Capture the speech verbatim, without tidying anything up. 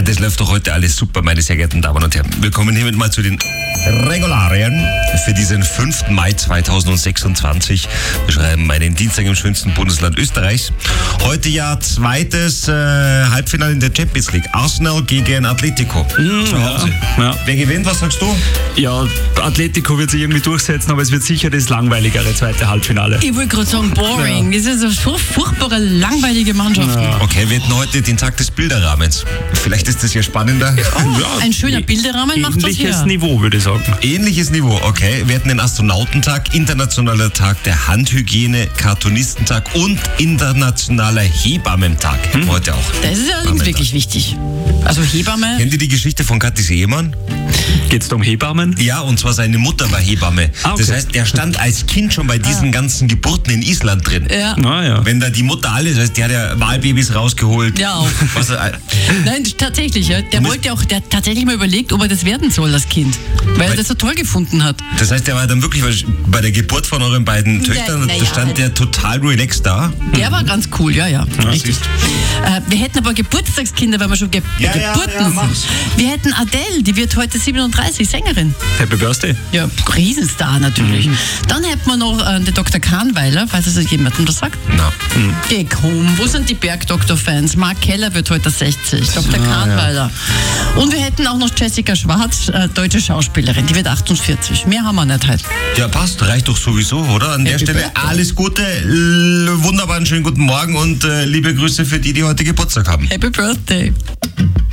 das läuft doch heute alles super, meine sehr geehrten Damen und Herren. Wir kommen hiermit mal zu den Regularien für diesen fünften Mai zweitausendsechsundzwanzig. Wir schreiben einen Dienstag im schönsten Bundesland Österreichs. Heute ja zweites äh, Halbfinale in der Champions League. Arsenal gegen Atletico. Mhm, zu Hause. Ja, ja. Wer gewinnt, was sagst du? Ja, Atletico wird sich irgendwie durchsetzen, aber es wird sicher das langweiligere zweite Halbfinale. Ich wollte gerade sagen, boring. Ja. Das ist eine so furchtbare, langweilige Mannschaft. Ja. Okay, wir hätten heute den Tag des Bilderrahmens. Vielleicht ist das ja spannender. Oh, Ja, ein schöner Bilderrahmen macht was Ähnliches her. Niveau, würde ich sagen. Ähnliches Niveau, okay. Wir hatten den Astronautentag, internationaler Tag der Handhygiene, Cartoonistentag und internationaler Hebammentag. Hm? Heute auch. Das ist ja allerdings wirklich wichtig. Also Hebamme. Kennt ihr die Geschichte von Katis Ehemann? Geht's da um Hebammen? Ja, und zwar seine Mutter war Hebamme. Ah, okay. Das heißt, er stand als Kind schon bei diesen ah. ganzen Geburten in Island drin. Ja. Ah, ja. Wenn da die Mutter alles, heißt, die hat ja Wahlbabys rausgeholt. Ja, auch. Was, äh, Nein, tatsächlich. Ja. Der wollte auch, der hat tatsächlich mal überlegt, ob er das werden soll, das Kind. Weil, weil er das so toll gefunden hat. Das heißt, der war dann wirklich bei der Geburt von euren beiden Töchtern, na da ja, stand der total relaxed da. Der war ganz cool, ja, ja. Ja, richtig. Äh, wir hätten aber Geburtstagskinder, weil wir schon ge Ja, bei ja, Geburten ja, sind. mach's. Wir hätten Adele, die wird heute siebenunddreißig, Sängerin. Happy Birthday. Ja, Riesenstar natürlich. Mhm. Dann hätten wir noch äh, den Doktor Kahnweiler, falls es jemandem das sagt. Na. Mhm. Geh komm, wo sind die Bergdoktor-Fans? Mark Keller wird heute sechzig, Doktor Ah, Kahnweiler. Ja. Und wir hätten auch noch Jessica Schwarz, äh, deutsche Schauspielerin, die wird achtundvierzig. Mehr haben wir nicht heute. Ja, passt, reicht doch sowieso, oder? An der Happy Stelle Birthday. alles Gute, l- wunderbaren schönen guten Morgen und äh, liebe Grüße für die, die heute Geburtstag haben. Happy Birthday.